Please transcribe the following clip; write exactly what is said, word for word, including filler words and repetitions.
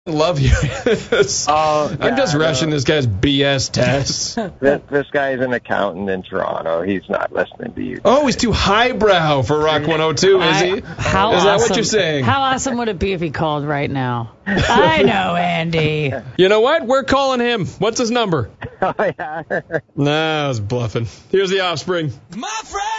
Love you. oh, I'm just rushing no. this guy's B S tests. this, this guy's an accountant in Toronto. He's not listening to you. Oh, he's too highbrow for Rock one oh two, is he? I, how is awesome, that what you're saying? How awesome would it be if he called right now? I know, Andy. You know what? We're calling him. What's his number? Oh, yeah. Nah, I was bluffing. Here's the Offspring. My friend!